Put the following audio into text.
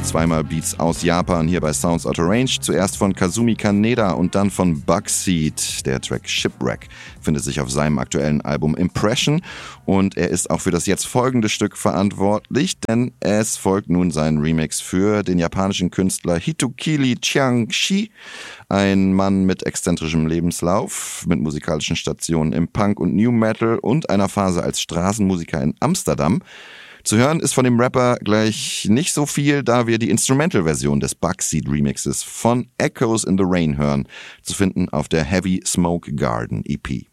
zweimal Beats aus Japan hier bei Sounds Out of Range. Zuerst von Kazumi Kaneda und dann von Bugseed. Der Track Shipwreck findet sich auf seinem aktuellen Album Impression und er ist auch für das jetzt folgende Stück verantwortlich, denn es folgt nun sein Remix für den japanischen Künstler Hitokili Chiangshi, ein Mann mit exzentrischem Lebenslauf, mit musikalischen Stationen im Punk und New Metal und einer Phase als Straßenmusiker in Amsterdam. Zu hören ist von dem Rapper gleich nicht so viel, da wir die Instrumental-Version des Bugseed Remixes von Echoes in the Rain hören, zu finden auf der Heavy Smoke Garden EP.